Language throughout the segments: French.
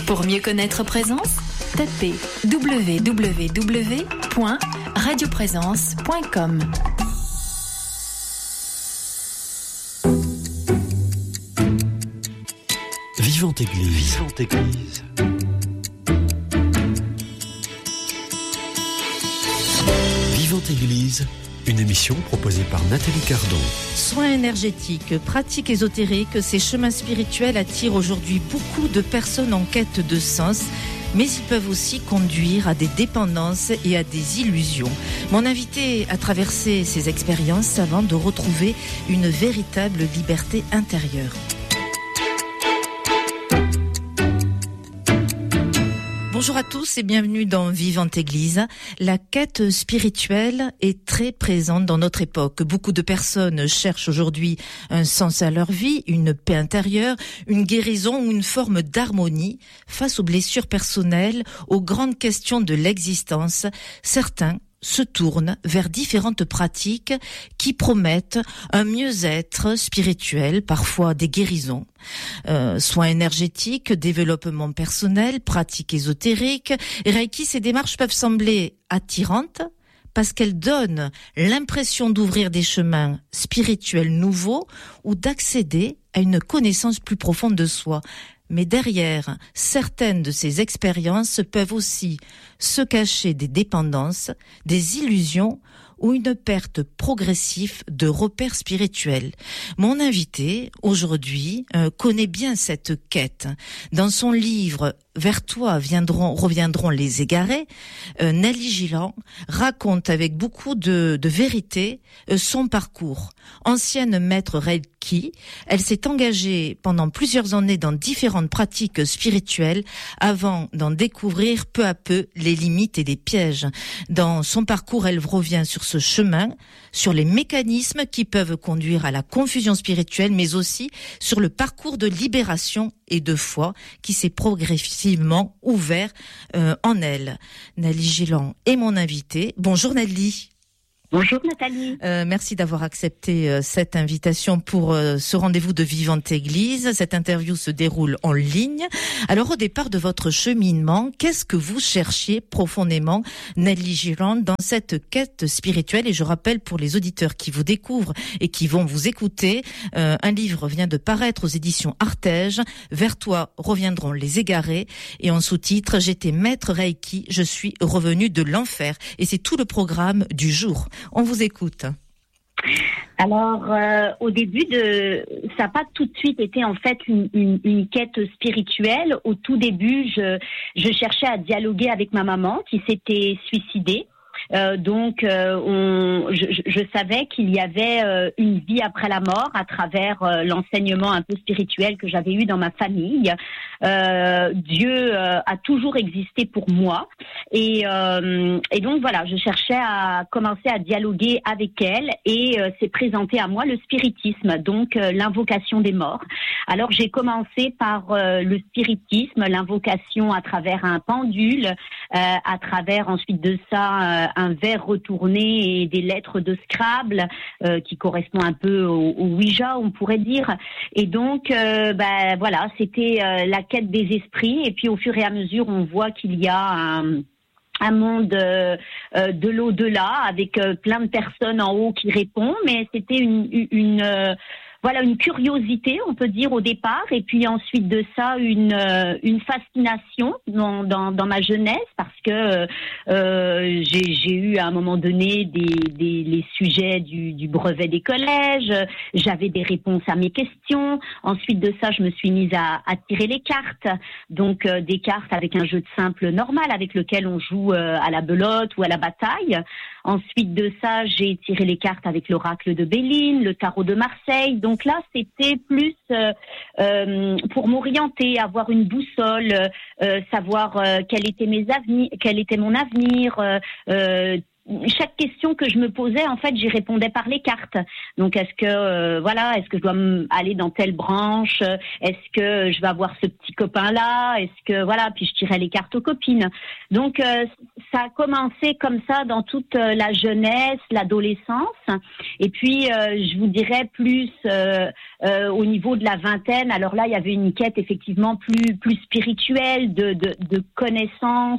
Pour mieux connaître Présence, tapez www.radioprésence.com. Vivante Église. Vivante Église. Vivante Église, une émission proposée par Nathalie Cardon. Soins énergétiques, pratiques ésotériques, ces chemins spirituels attirent aujourd'hui beaucoup de personnes en quête de sens, mais ils peuvent aussi conduire à des dépendances et à des illusions. Mon invité a traversé ces expériences avant de retrouver une véritable liberté intérieure. Bonjour à tous et bienvenue dans Vivante Église. La quête spirituelle est très présente dans notre époque. Beaucoup de personnes cherchent aujourd'hui un sens à leur vie, une paix intérieure, une guérison ou une forme d'harmonie face aux blessures personnelles, aux grandes questions de l'existence. Certains se tournent vers différentes pratiques qui promettent un mieux-être spirituel, parfois des guérisons, soins énergétiques, développement personnel, pratiques ésotériques. Reiki, ces démarches peuvent sembler attirantes parce qu'elles donnent l'impression d'ouvrir des chemins spirituels nouveaux ou d'accéder à une connaissance plus profonde de soi. Mais derrière certaines de ces expériences peuvent aussi se cacher des dépendances, des illusions ou une perte progressive de repères spirituels. Mon invité, aujourd'hui, connaît bien cette quête. Dans son livre « Vers toi reviendront les égarés », Nelly Gilland raconte avec beaucoup de vérité son parcours. Ancienne maître Reiki, elle s'est engagée pendant plusieurs années dans différentes pratiques spirituelles avant d'en découvrir peu à peu les limites et les pièges. Dans son parcours, elle revient sur ce chemin, sur les mécanismes qui peuvent conduire à la confusion spirituelle, mais aussi sur le parcours de libération et de foi qui s'est progressivement ouvert en elle. Nelly Gilland est mon invitée. Bonjour Nelly. Bonjour Nathalie. Merci d'avoir accepté cette invitation pour ce rendez-vous de Vivante Église. Cette interview se déroule en ligne. Alors au départ de votre cheminement, qu'est-ce que vous cherchiez profondément, Nelly Gilland, dans cette quête spirituelle? Et je rappelle pour les auditeurs qui vous découvrent et qui vont vous écouter, un livre vient de paraître aux éditions Artege, « Vers toi reviendront les égarés » et en sous-titre « J'étais maître Reiki, je suis revenu de l'enfer » et c'est tout le programme du jour. On vous écoute. Alors, au début, ça n'a pas tout de suite été en fait une quête spirituelle. Au tout début, je cherchais à dialoguer avec ma maman qui s'était suicidée. Donc, je savais qu'il y avait une vie après la mort à travers l'enseignement un peu spirituel que j'avais eu dans ma famille. Dieu a toujours existé pour moi et donc voilà, je cherchais à commencer à dialoguer avec elle et s'est présenté à moi le spiritisme, donc l'invocation des morts. Alors j'ai commencé par le spiritisme, l'invocation à travers un pendule, à travers ensuite de ça un verre retourné et des lettres de Scrabble qui correspond un peu au Ouija, on pourrait dire. Et donc, voilà, c'était la quête des esprits. Et puis, au fur et à mesure, on voit qu'il y a un monde de l'au-delà avec plein de personnes en haut qui répondent. Mais c'était une curiosité, on peut dire, au départ, et puis ensuite de ça, une fascination dans ma jeunesse, parce que j'ai eu à un moment donné les sujets du brevet des collèges, j'avais des réponses à mes questions. Ensuite de ça, je me suis mise à tirer les cartes, donc des cartes avec un jeu de simple normal, avec lequel on joue à la belote ou à la bataille. Ensuite de ça, j'ai tiré les cartes avec l'oracle de Béline, le tarot de Marseille. Donc là, c'était plus pour m'orienter, avoir une boussole, savoir quel était mon avenir, chaque question que je me posais, en fait, j'y répondais par les cartes. Donc, est-ce que je dois aller dans telle branche? Est-ce que je vais avoir ce petit copain-là? Puis je tirais les cartes aux copines. Donc, ça a commencé comme ça dans toute la jeunesse, l'adolescence. Et puis, je vous dirais plus au niveau de la vingtaine. Alors là, il y avait une quête effectivement plus spirituelle, de connaissance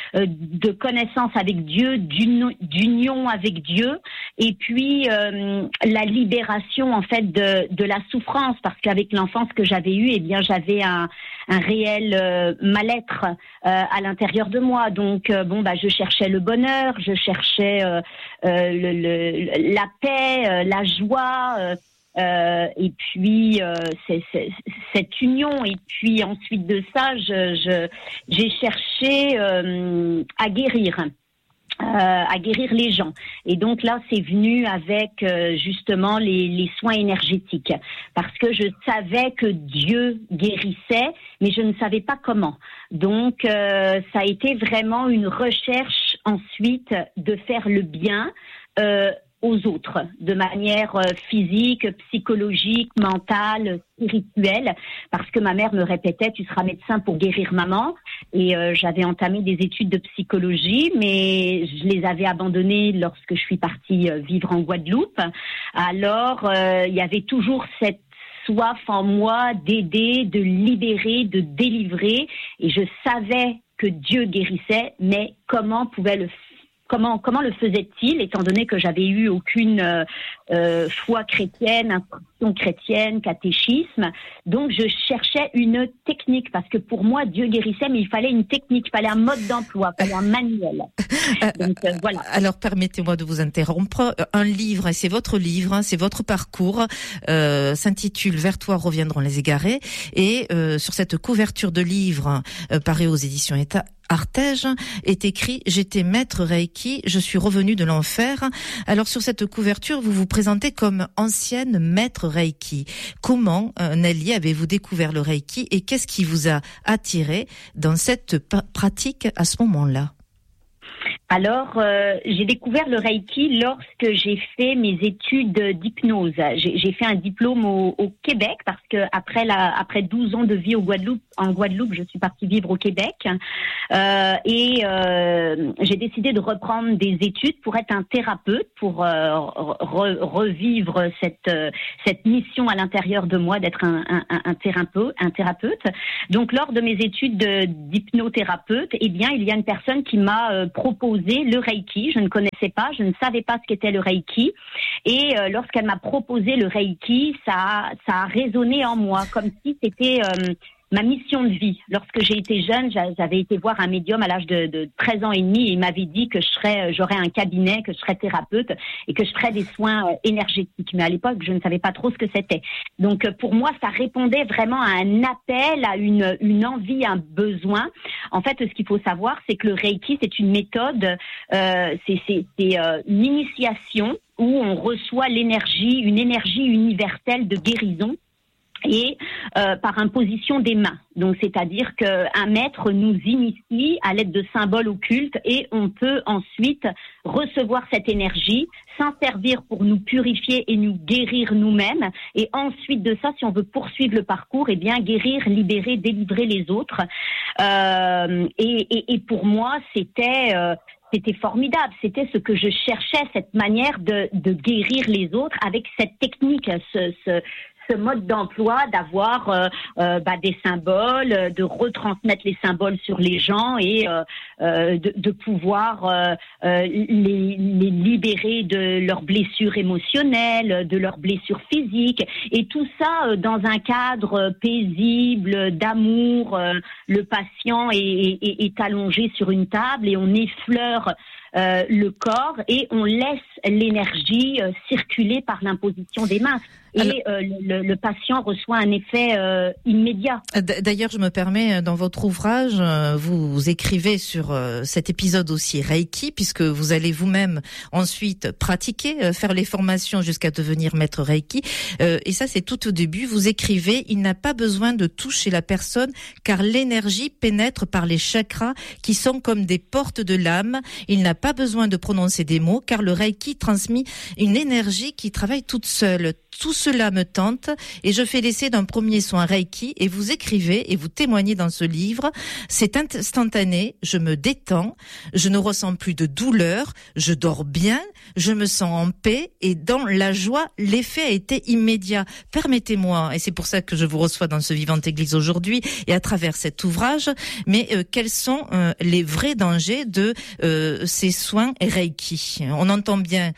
avec Dieu, d'union avec Dieu, et puis la libération en fait de la souffrance, parce qu'avec l'enfance que j'avais eue, eh bien j'avais un réel mal-être à l'intérieur de moi. Donc je cherchais le bonheur, je cherchais la paix, la joie. Et puis cette union, et puis ensuite de ça, j'ai cherché à guérir les gens. Et donc là, c'est venu avec justement les soins énergétiques, parce que je savais que Dieu guérissait, mais je ne savais pas comment. Donc ça a été vraiment une recherche ensuite de faire le bien aux autres, de manière physique, psychologique, mentale, spirituelle, parce que ma mère me répétait « tu seras médecin pour guérir maman », et j'avais entamé des études de psychologie, mais je les avais abandonnées lorsque je suis partie vivre en Guadeloupe. Alors, il y avait toujours cette soif en moi d'aider, de libérer, de délivrer, et je savais que Dieu guérissait, mais comment le faisait-il, étant donné que j'avais eu aucune foi chrétienne, instruction chrétienne, catéchisme. Donc je cherchais une technique, parce que pour moi Dieu guérissait, mais il fallait une technique, il fallait un mode d'emploi, il fallait un manuel. Donc, voilà. Alors permettez-moi de vous interrompre. Un livre, et c'est votre livre, c'est votre parcours, s'intitule Vers toi reviendront les égarés, et sur cette couverture de livre paru aux éditions Artege est écrit « J'étais maître Reiki, je suis revenu de l'enfer ». Alors sur cette couverture, vous vous présentez comme ancienne maître Reiki. Comment, Nelly, avez-vous découvert le Reiki, et qu'est-ce qui vous a attiré dans cette pratique à ce moment-là ? Alors, j'ai découvert le Reiki lorsque j'ai fait mes études d'hypnose. J'ai fait un diplôme au Québec, parce que après 12 ans de vie en Guadeloupe, je suis partie vivre au Québec. Et j'ai décidé de reprendre des études pour être un thérapeute, pour revivre cette mission à l'intérieur de moi d'être un thérapeute. Donc, lors de mes études d'hypnothérapeute, eh bien, il y a une personne qui m'a proposé le Reiki. Je ne connaissais pas, je ne savais pas ce qu'était le Reiki. Et lorsqu'elle m'a proposé le Reiki, ça a résonné en moi, comme si c'était ma mission de vie. Lorsque j'ai été jeune, j'avais été voir un médium à l'âge de 13 ans et demi, et il m'avait dit que j'aurais un cabinet, que je serais thérapeute et que je ferais des soins énergétiques. Mais à l'époque, je ne savais pas trop ce que c'était. Donc pour moi, ça répondait vraiment à un appel, à une envie, un besoin. En fait, ce qu'il faut savoir, c'est que le Reiki, c'est une méthode, c'est une initiation où on reçoit une énergie universelle de guérison, et par imposition des mains. Donc, c'est-à-dire qu'un maître nous initie à l'aide de symboles occultes, et on peut ensuite recevoir cette énergie, s'en servir pour nous purifier et nous guérir nous-mêmes. Et ensuite de ça, si on veut poursuivre le parcours, eh bien, guérir, libérer, délivrer les autres. Et pour moi, c'était formidable. C'était ce que je cherchais, cette manière de guérir les autres avec cette technique, ce mode d'emploi, d'avoir des symboles, de retransmettre les symboles sur les gens, et de pouvoir les libérer de leurs blessures émotionnelles, de leurs blessures physiques, et tout ça dans un cadre paisible, d'amour. Le patient est allongé sur une table, et on effleure le corps, et on laisse l'énergie circuler par l'imposition des mains. et le patient reçoit un effet immédiat. D'ailleurs, je me permets, dans votre ouvrage, vous écrivez sur cet épisode aussi Reiki, puisque vous allez vous-même ensuite pratiquer, faire les formations jusqu'à devenir maître Reiki. Et ça, c'est tout au début. Vous écrivez, il n'a pas besoin de toucher la personne, car l'énergie pénètre par les chakras qui sont comme des portes de l'âme. Il n'a pas besoin de prononcer des mots, car le Reiki transmet une énergie qui travaille toute seule. Tout cela me tente et je fais l'essai d'un premier soin Reiki, et vous écrivez et vous témoignez dans ce livre, c'est instantané, je me détends, je ne ressens plus de douleur, je dors bien, je me sens en paix et dans la joie, l'effet a été immédiat. Permettez-moi, et c'est pour ça que je vous reçois dans ce Vivante Église aujourd'hui et à travers cet ouvrage, mais quels sont les vrais dangers de ces soins Reiki? On entend bien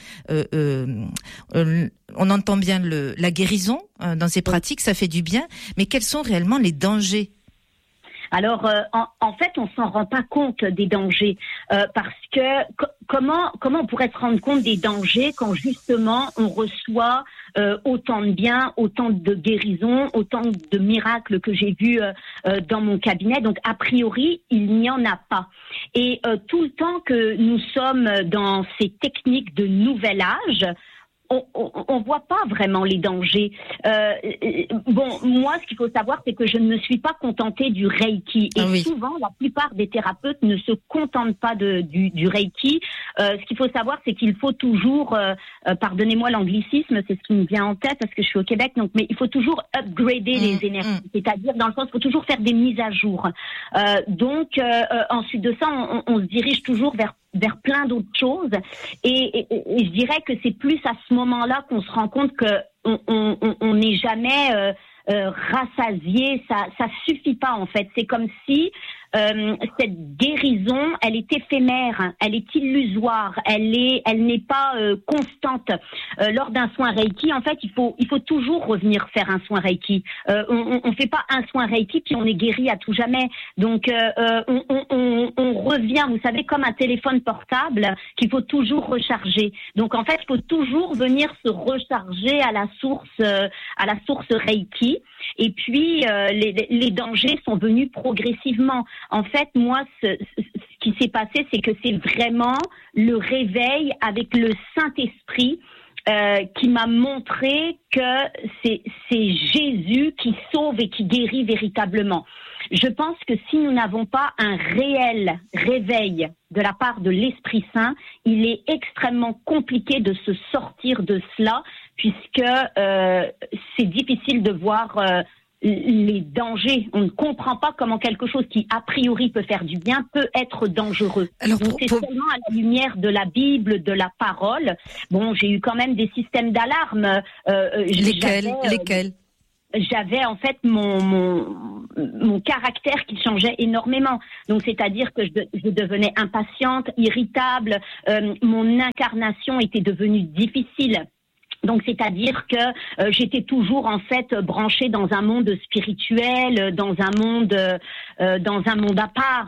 la guérison dans ces pratiques, ça fait du bien, mais quels sont réellement les dangers? Alors, en fait, on s'en rend pas compte des dangers parce que comment on pourrait se rendre compte des dangers quand justement on reçoit autant de bien, autant de guérisons, autant de miracles que j'ai vus dans mon cabinet. Donc, a priori, il n'y en a pas. Et tout le temps que nous sommes dans ces techniques de nouvel âge, on voit pas vraiment les dangers. Moi, ce qu'il faut savoir, c'est que je ne me suis pas contentée du Reiki. Et souvent, la plupart des thérapeutes ne se contentent pas du Reiki. Ce qu'il faut savoir, c'est qu'il faut toujours, pardonnez-moi l'anglicisme, c'est ce qui me vient en tête parce que je suis au Québec, donc, mais il faut toujours upgrader les énergies. C'est-à-dire, dans le sens, il faut toujours faire des mises à jour. Ensuite de ça, on se dirige toujours vers plein d'autres choses, et je dirais que c'est plus à ce moment-là qu'on se rend compte que on n'est jamais rassasié, ça suffit pas en fait. C'est comme si cette guérison, elle est éphémère, elle est illusoire, elle n'est pas constante. Lors d'un soin Reiki, en fait, il faut toujours revenir faire un soin Reiki. On fait pas un soin Reiki puis on est guéri à tout jamais. Donc on revient, vous savez, comme un téléphone portable qu'il faut toujours recharger. Donc en fait, il faut toujours venir se recharger à la source Reiki. Et puis les dangers sont venus progressivement. En fait, moi, ce qui s'est passé, c'est que c'est vraiment le réveil avec le Saint-Esprit qui m'a montré que c'est Jésus qui sauve et qui guérit véritablement. Je pense que si nous n'avons pas un réel réveil de la part de l'Esprit Saint, il est extrêmement compliqué de se sortir de cela, puisque c'est difficile de voir les dangers. On ne comprend pas comment quelque chose qui, a priori, peut faire du bien, peut être dangereux. Alors, donc, c'est seulement à la lumière de la Bible, de la parole. Bon, j'ai eu quand même des systèmes d'alarme. Lesquels j'avais en fait mon caractère qui changeait énormément. Donc c'est-à-dire que je devenais impatiente, irritable, mon incarnation était devenue difficile. Donc, c'est-à-dire que j'étais toujours en fait branchée dans un monde spirituel, dans un monde à part.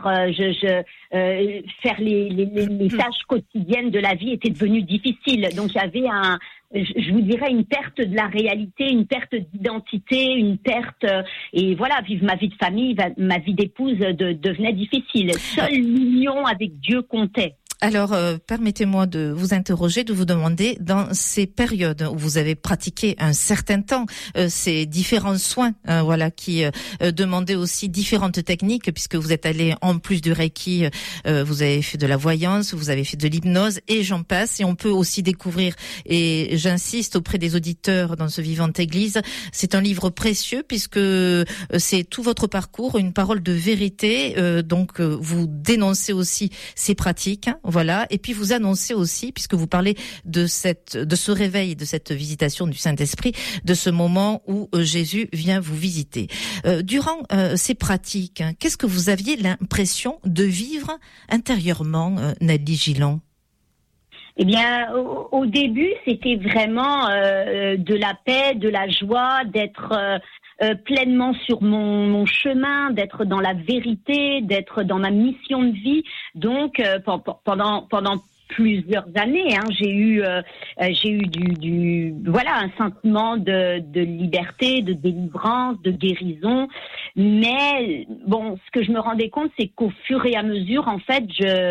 Faire les tâches quotidiennes de la vie était devenu difficile. Donc, il y avait je vous dirais une perte de la réalité, une perte d'identité, une perte et voilà, vivre ma vie de famille, ma vie d'épouse devenait difficile. Seule l'union avec Dieu comptait. Alors, permettez-moi de vous interroger, de vous demander, dans ces périodes où vous avez pratiqué un certain temps, ces différents soins, qui demandaient aussi différentes techniques, puisque vous êtes allé, en plus du Reiki, vous avez fait de la voyance, vous avez fait de l'hypnose, et j'en passe, et on peut aussi découvrir, et j'insiste auprès des auditeurs dans ce Vivante Église, c'est un livre précieux, puisque c'est tout votre parcours, une parole de vérité, donc vous dénoncez aussi ces pratiques, voilà, et puis vous annoncez aussi, puisque vous parlez de ce réveil, de cette visitation du Saint-Esprit, de ce moment où Jésus vient vous visiter. Durant ces pratiques, qu'est-ce que vous aviez l'impression de vivre intérieurement, Nelly Gillon? Eh bien, au début, c'était vraiment de la paix, de la joie, d'être pleinement sur mon chemin, d'être dans la vérité, d'être dans ma mission de vie. Donc, pendant plusieurs années. J'ai eu un sentiment de liberté, de délivrance, de guérison. Mais bon, ce que je me rendais compte, c'est qu'au fur et à mesure, en fait,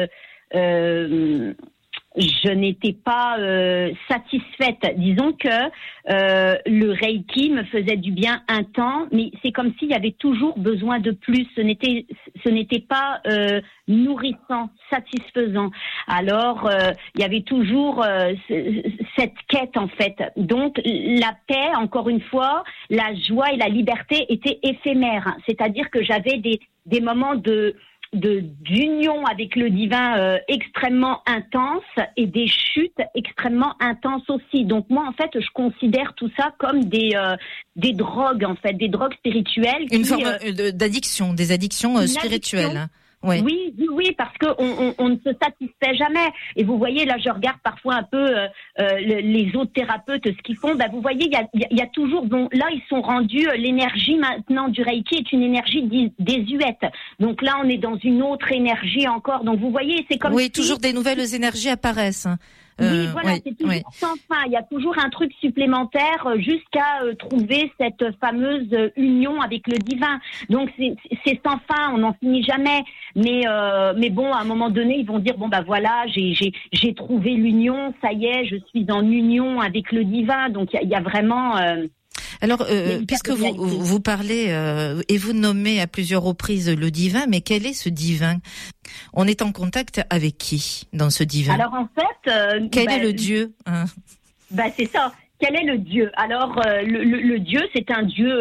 je n'étais pas satisfaite. Disons que le Reiki me faisait du bien un temps, mais c'est comme s'il y avait toujours besoin de plus. Ce n'était pas nourrissant, satisfaisant. Alors, il y avait toujours cette quête, en fait. Donc, la paix, encore une fois, la joie et la liberté étaient éphémères. C'est-à-dire que j'avais des moments d'union avec le divin extrêmement intense et des chutes extrêmement intenses aussi. Donc moi, en fait, je considère tout ça comme des drogues, en fait, des drogues spirituelles. Une forme d'addiction, des addictions spirituelles. Ouais. Oui, parce que on ne se satisfait jamais. Et vous voyez, là, je regarde parfois un peu les autres thérapeutes, ce qu'ils font. Vous voyez, il y a toujours. Bon, là, ils sont rendus. L'énergie maintenant du Reiki est une énergie désuète. Donc là, on est dans une autre énergie encore. Donc vous voyez, c'est comme toujours des nouvelles énergies apparaissent. Oui, voilà, c'est toujours sans fin. Il y a toujours un truc supplémentaire jusqu'à trouver cette fameuse union avec le divin. Donc c'est sans fin, on n'en finit jamais. Mais bon, à un moment donné, ils vont dire voilà, j'ai trouvé l'union, ça y est, je suis en union avec le divin. Donc il y a vraiment. Alors, puisque vous parlez et vous nommez à plusieurs reprises le divin, mais quel est ce divin ? On est en contact avec qui dans ce divin ? Alors en fait, quel est le Dieu ? C'est ça. Quel est le Dieu ? Alors le Dieu, c'est un Dieu,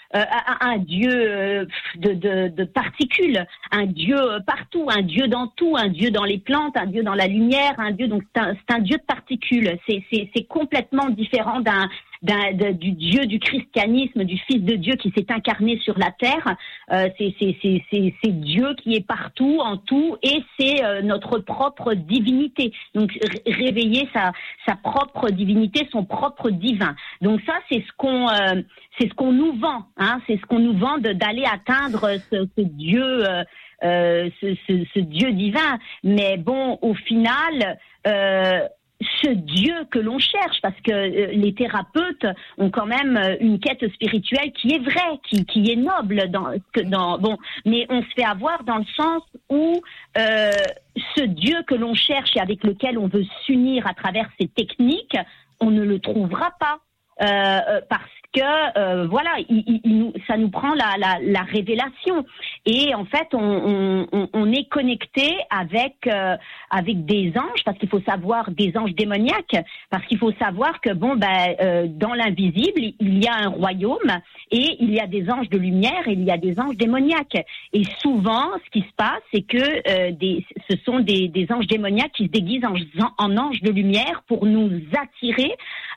de particules, un Dieu partout, un Dieu dans tout, un Dieu dans les plantes, un Dieu dans la lumière, un Dieu. Donc c'est un Dieu de particules. C'est complètement différent du Dieu du christianisme, du Fils de Dieu qui s'est incarné sur la terre. C'est Dieu qui est partout, en tout, et c'est notre propre divinité. Donc réveiller sa propre divinité, son propre divin. Donc ça, c'est ce qu'on nous vend, c'est ce qu'on nous vend d'aller atteindre ce Dieu, ce Dieu divin. Mais bon, au final, ce Dieu que l'on cherche, parce que les thérapeutes ont quand même une quête spirituelle qui est vraie, qui est noble, mais on se fait avoir dans le sens où ce Dieu que l'on cherche et avec lequel on veut s'unir à travers ces techniques, on ne le trouvera pas. Parce que ça nous prend la révélation, et en fait on est connecté avec des anges, parce qu'il faut savoir, des anges démoniaques, parce qu'il faut savoir que dans l'invisible il y a un royaume, et il y a des anges de lumière et il y a des anges démoniaques, et souvent ce qui se passe, c'est que ce sont des anges démoniaques qui se déguisent en anges de lumière pour nous attirer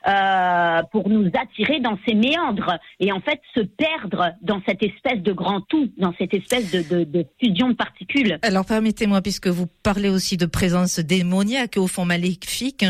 dans ces méandres, et en fait se perdre dans cette espèce de grand tout, dans cette espèce de fusion de particules. Alors permettez-moi, puisque vous parlez aussi de présence démoniaque au fond maléfique,